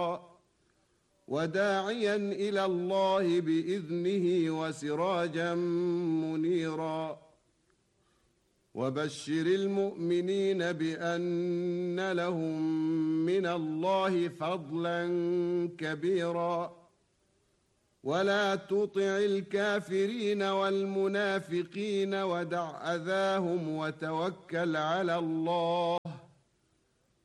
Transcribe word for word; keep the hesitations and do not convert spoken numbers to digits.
وداعيا إلى الله بإذنه وسراجا منيرا وبشر المؤمنين بأن لهم من الله فضلا كبيرا ولا تطع الكافرين والمنافقين ودع أذاهم وتوكل على الله